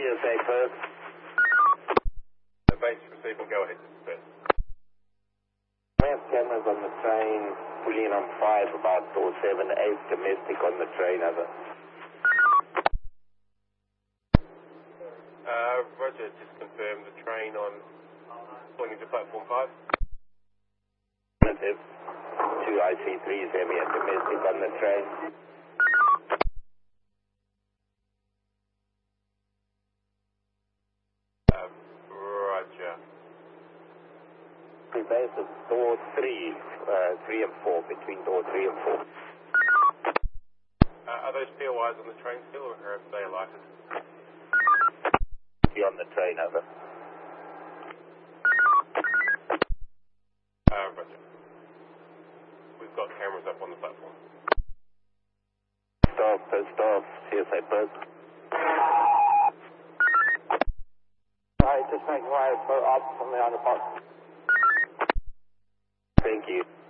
CSA first. The base receiving, go ahead. We have cameras on the train, pulling on 5, about door 7, 8, domestic on the train, over. Roger, just confirm the train on pointing to platform 5. Negative. 2 IC3s, heavy and domestic on the train. Roger. The base is door 3, 3 and 4, between door 3 and 4. Are those POIs on the train still, or have they alighted? On the train, over. Roger. We've got cameras up on the platform. Stop, CSA first. Alright, just make your way up from the underpass. Thank you.